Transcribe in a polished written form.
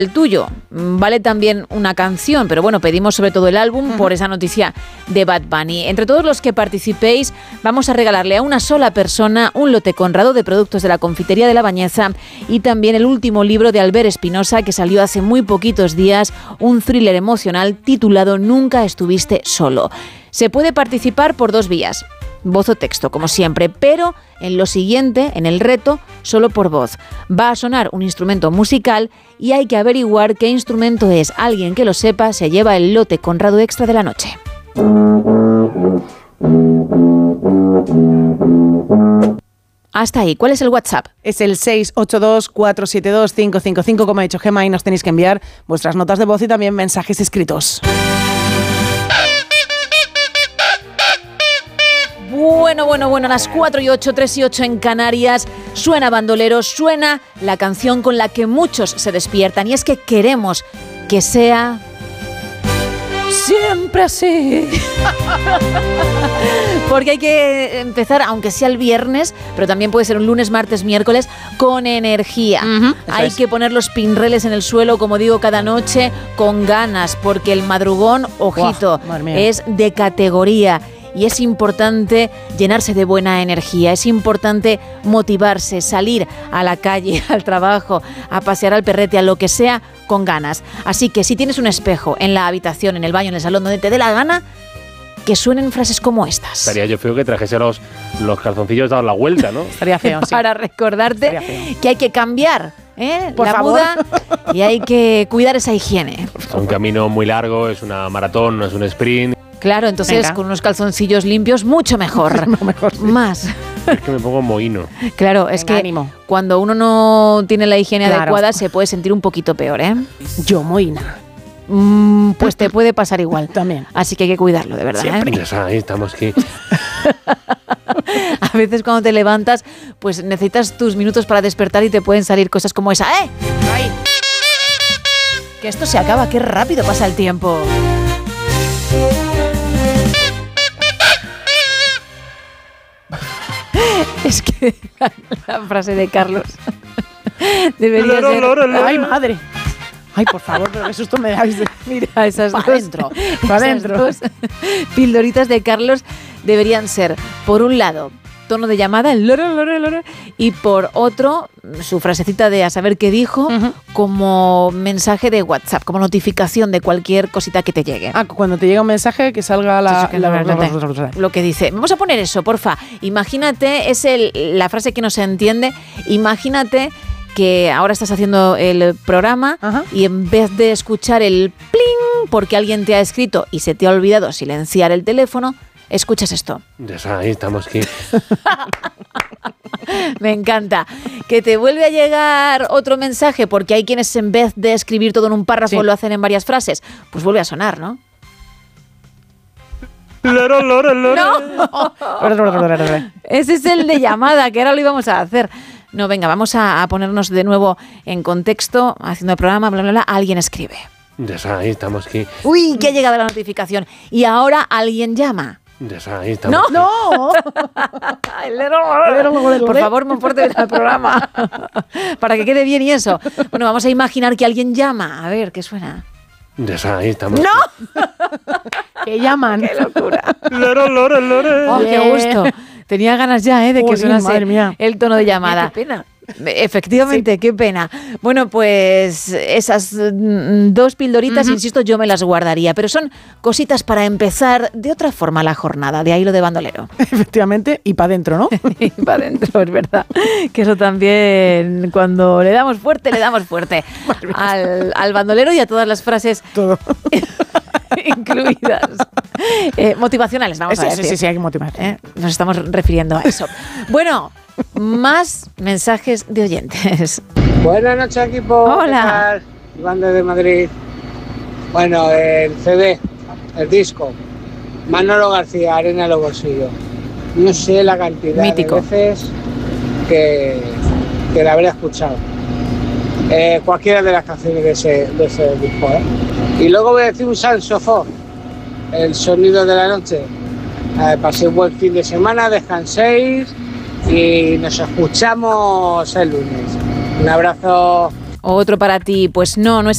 el tuyo. Vale también una canción, pero bueno, pedimos sobre todo el álbum por esa noticia de Bad Bunny. Entre todos los que participéis, vamos a regalarle a una sola persona un lote Conrado de productos de la Confitería de la Bañeza y también el último libro de Albert Espinosa que salió hace muy poquitos días, un thriller emocional titulado Nunca estuviste solo. Se puede participar por 2 vías. Voz o texto, como siempre, pero en lo siguiente, en el reto, solo por voz. Va a sonar un instrumento musical y hay que averiguar qué instrumento es. Alguien que lo sepa se lleva el lote Conrado Extra de la noche. Hasta ahí. ¿Cuál es el WhatsApp? Es el 682-472-555, como ha dicho Gemma, y nos tenéis que enviar vuestras notas de voz y también mensajes escritos. Bueno, a las 4:08, 3:08 en Canarias, suena Bandolero, suena la canción con la que muchos se despiertan, y es que queremos que sea siempre así. Porque hay que empezar, aunque sea el viernes, pero también puede ser un lunes, martes, miércoles, con energía. Hay que poner los pinreles en el suelo, como digo, cada noche, con ganas, porque el madrugón, ojito, es de categoría. Y es importante llenarse de buena energía, es importante motivarse, salir a la calle, al trabajo, a pasear al perrete, a lo que sea, con ganas. Así que si tienes un espejo en la habitación, en el baño, en el salón, donde te dé la gana, que suenen frases como estas. Estaría yo feo que trajese los calzoncillos dados la vuelta, ¿no? Estaría feo, sí. Para recordarte que hay que cambiar por la favor. muda y hay que cuidar esa higiene. Es un camino muy largo, es una maratón, no es un sprint. Claro, entonces con unos calzoncillos limpios, mucho mejor. Mejor, sí. Más. Es que me pongo mohino. Claro, es que ánimo. Cuando uno no tiene la higiene adecuada se puede sentir un poquito peor, ¿eh? Yo, mohina. Pues te puede pasar igual. También. Así que hay que cuidarlo, de verdad. Siempre. Ya ahí estamos aquí. A veces cuando te levantas, pues necesitas tus minutos para despertar y te pueden salir cosas como esa. ¡Eh! ¡Ay! Que esto se acaba, qué rápido pasa el tiempo. Es que la frase de Carlos debería ser... ¡Ay, madre! Ay, por favor, pero qué susto me dais. Mira, esas Pa' dos, dentro, pa' dentro. dos pildoritas de Carlos deberían ser, por un lado, tono de llamada, el loro, loro, loro, y por otro, su frasecita de a saber qué dijo, como mensaje de WhatsApp, como notificación de cualquier cosita que te llegue. Ah, cuando te llega un mensaje que salga lo que dice. Vamos a poner eso, porfa. Imagínate, es la frase que no se entiende. Imagínate que ahora estás haciendo el programa y en vez de escuchar el pling porque alguien te ha escrito y se te ha olvidado silenciar el teléfono, escuchas esto. Ya ahí estamos aquí. Me encanta. Que te vuelve a llegar otro mensaje porque hay quienes en vez de escribir todo en un párrafo lo hacen en varias frases. Pues vuelve a sonar, ¿no? No. Ese es el de llamada, que ahora lo íbamos a hacer. No, venga, vamos a ponernos de nuevo en contexto, haciendo el programa, bla, bla, bla. Alguien escribe. Ya ahí estamos aquí. Uy, que ha llegado la notificación. Y ahora alguien llama. Ya ahí estamos. ¡No! Por favor, muy fuerte el programa. Para que quede bien y eso. Bueno, vamos a imaginar que alguien llama. A ver, ¿qué suena? Ya ahí estamos. ¡No! Que llaman. ¡Qué locura! Oh, ¡Qué gusto! Tenía ganas ya, de que sonase el tono de llamada. ¡Qué pena! Efectivamente, qué pena. Bueno, pues esas 2 pildoritas, insisto, yo me las guardaría, pero son cositas para empezar de otra forma la jornada, de ahí lo de bandolero. Efectivamente, y para adentro, ¿no? Y para adentro, es verdad. Que eso también, cuando le damos fuerte al bandolero y a todas las frases todo incluidas. Motivacionales, vamos a decir. Sí, hay que motivar. Nos estamos refiriendo a eso. Bueno, más mensajes de oyentes. Buenas noches, equipo. Hola. ¿Qué tal? Iván desde Madrid. Bueno, el CD, el disco, Manolo García, Arena en los bolsillos. No sé la cantidad Mítico. de veces que la habré escuchado. Cualquiera de las canciones de ese disco. Y luego voy a decir un saxofón, el sonido de la noche. Paséis buen fin de semana, descanséis y nos escuchamos el lunes. Un abrazo. Otro para ti, pues no es